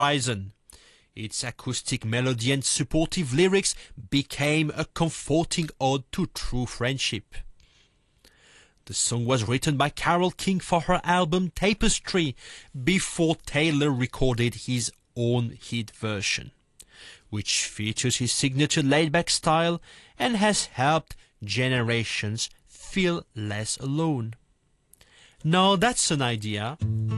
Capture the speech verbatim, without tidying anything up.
horizon. Its acoustic melody and supportive lyrics became a comforting ode to true friendship. The song was written by Carole King for her album Tapestry before Taylor recorded his own hit version, which features his signature laid-back style and has helped generations feel less alone. Now that's an idea.